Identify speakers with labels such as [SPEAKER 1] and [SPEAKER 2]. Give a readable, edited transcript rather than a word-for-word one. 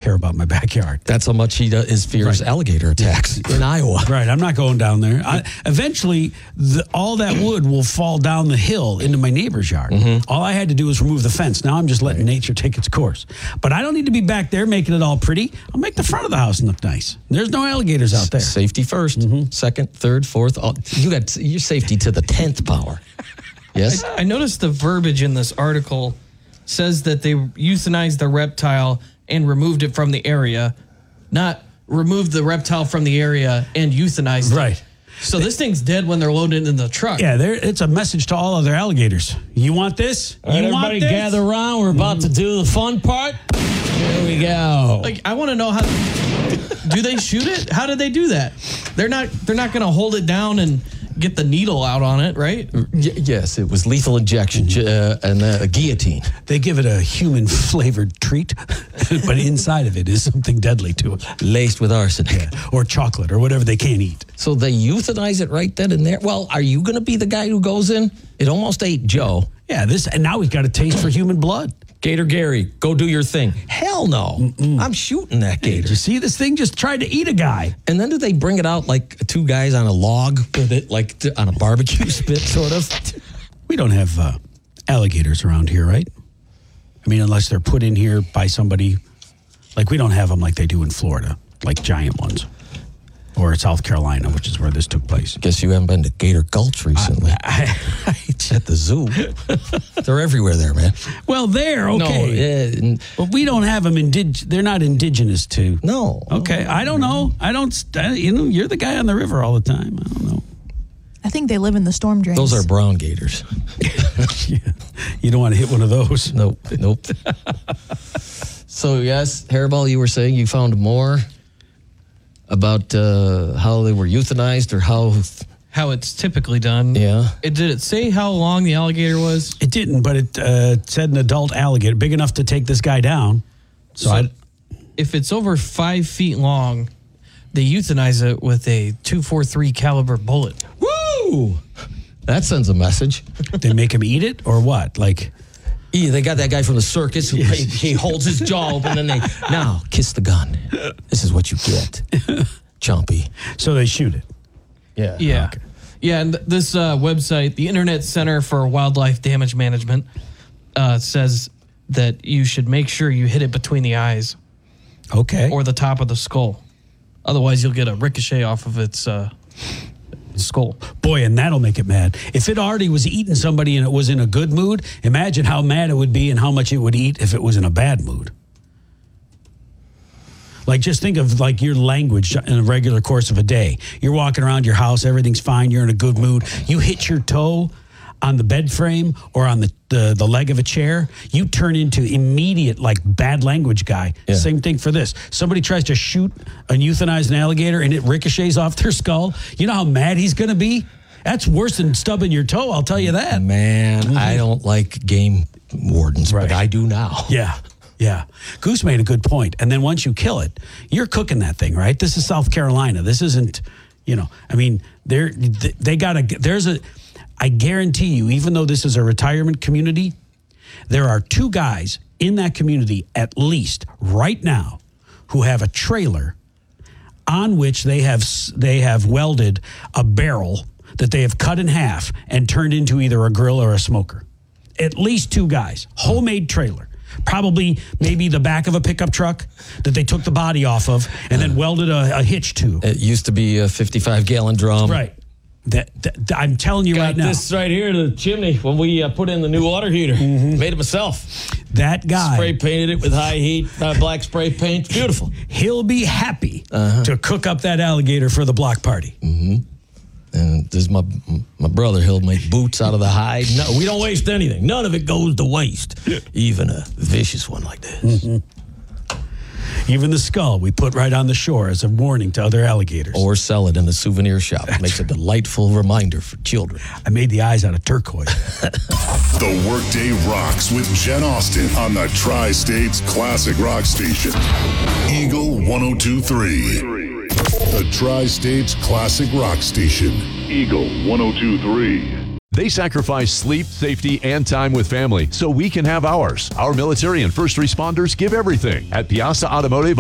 [SPEAKER 1] care about my backyard.
[SPEAKER 2] That's how much he fears alligator attacks in Iowa.
[SPEAKER 1] Right, I'm not going down there. Eventually, all that wood will fall down the hill into my neighbor's yard. All I had to do was remove the fence. Now I'm just letting nature take its course. But I don't need to be back there making it all pretty. I'll make the front of the house look nice. There's no alligators out there.
[SPEAKER 2] Safety first, second, third, fourth. You got your safety to the 10th power. Yes?
[SPEAKER 3] I noticed the verbiage in this article says that they euthanized the reptile and removed it from the area, not removed the reptile from the area and euthanized it.
[SPEAKER 1] Right.
[SPEAKER 3] So this thing's dead when they're loaded in the truck.
[SPEAKER 1] Yeah, it's a message to all other alligators. You want this?
[SPEAKER 2] All right,
[SPEAKER 1] you want
[SPEAKER 2] everybody
[SPEAKER 1] this?
[SPEAKER 2] gather around. We're about to do the fun part. Here we go.
[SPEAKER 3] Like, I want to know how. Do they shoot it? How did they do that? They're not going to hold it down and get the needle out on it, right?
[SPEAKER 2] Yes, it was lethal injection and a guillotine.
[SPEAKER 1] They give it a human-flavored treat, but inside of it is something deadly to it.
[SPEAKER 2] Laced with arsenic.
[SPEAKER 1] Or chocolate or whatever they can't eat.
[SPEAKER 2] So they euthanize it right then and there. Well, are you going to be the guy who goes in? It almost ate Joe.
[SPEAKER 1] Yeah, and now he's got a taste for human blood.
[SPEAKER 2] Gator Gary, go do your thing. Hell no. I'm shooting that gator.
[SPEAKER 1] Did you see this thing just tried to eat a guy?
[SPEAKER 2] And then do they bring it out like two guys on a log with it, like on a barbecue spit, sort of?
[SPEAKER 1] We don't have alligators around here, right? I mean, unless they're put in here by somebody. Like, we don't have them like they do in Florida, like giant ones. Or South Carolina, which is where this took place.
[SPEAKER 2] Guess you haven't been to Gator Gulch recently. At the zoo. They're everywhere there, man.
[SPEAKER 1] Well, they're okay.
[SPEAKER 2] No,
[SPEAKER 1] but we don't have them. They're not indigenous to.
[SPEAKER 2] No.
[SPEAKER 1] Okay, I don't know. You're the guy on the river all the time. I don't know.
[SPEAKER 4] I think they live in the storm drains.
[SPEAKER 2] Those are brown gators.
[SPEAKER 1] Yeah. You don't want to hit one of those.
[SPEAKER 2] Nope. So, yes, Hairball, you were saying you found more about how they were euthanized or
[SPEAKER 3] how it's typically done.
[SPEAKER 2] Yeah.
[SPEAKER 3] Did it say how long the alligator was?
[SPEAKER 1] It didn't, but it said an adult alligator, big enough to take this guy down. So
[SPEAKER 3] if it's over 5 feet long, they euthanize it with a .243 caliber bullet.
[SPEAKER 2] Woo! That sends a message.
[SPEAKER 1] They make him eat it or what? Like,
[SPEAKER 2] yeah, they got that guy from the circus. He holds his jaw open and now kiss the gun. This is what you get. Chompy.
[SPEAKER 1] So they shoot it.
[SPEAKER 2] Yeah.
[SPEAKER 3] Yeah.
[SPEAKER 1] Okay.
[SPEAKER 3] Yeah, and this website, the Internet Center for Wildlife Damage Management, says that you should make sure you hit it between the eyes.
[SPEAKER 1] Okay.
[SPEAKER 3] Or the top of the skull. Otherwise, you'll get a ricochet off of its skull.
[SPEAKER 1] Boy, and that'll make it mad. If it already was eating somebody and it was in a good mood, imagine how mad it would be and how much it would eat if it was in a bad mood. Like, just think of like your language in a regular course of a day. You're walking around your house, everything's fine, you're in a good mood. You hit your toe on the bed frame or on the leg of a chair, you turn into immediate, like, bad language guy.
[SPEAKER 2] Yeah.
[SPEAKER 1] Same thing for this. Somebody tries to shoot and euthanize an alligator and it ricochets off their skull. You know how mad he's going to be? That's worse than stubbing your toe, I'll tell you that.
[SPEAKER 2] Man, I don't like game wardens,
[SPEAKER 1] Right.
[SPEAKER 2] but I do now.
[SPEAKER 1] Yeah. Goose made a good point. And then once you kill it, you're cooking that thing, right? This is South Carolina. This isn't, I mean, I guarantee you, even though this is a retirement community, there are 2 guys in that community, at least right now, who have a trailer on which they have welded a barrel that they have cut in half and turned into either a grill or a smoker. At least 2 guys. Homemade trailer. Probably maybe the back of a pickup truck that they took the body off of and then welded a hitch to.
[SPEAKER 2] It used to be a 55-gallon drum.
[SPEAKER 1] Right. That I'm telling you right now.
[SPEAKER 2] This right here, the chimney, when we put in the new water heater. Made it myself.
[SPEAKER 1] That guy.
[SPEAKER 2] Spray painted it with high heat, black spray paint. Beautiful.
[SPEAKER 1] He'll be happy to cook up that alligator for the block party.
[SPEAKER 2] And this is my brother. He'll make boots out of the hide. No, we don't waste anything. None of it goes to waste. Even a vicious one like this.
[SPEAKER 1] Even the skull we put right on the shore as a warning to other alligators.
[SPEAKER 2] Or sell it in a souvenir shop. It makes a delightful reminder for children.
[SPEAKER 1] I made the eyes out of turquoise.
[SPEAKER 5] The Workday Rocks with Jen Austen on the Tri-States Classic Rock Station. Eagle 102.3. The Tri-States Classic Rock Station. Eagle 102.3.
[SPEAKER 6] They sacrifice sleep, safety, and time with family so we can have ours. Our military and first responders give everything. At Piazza Automotive,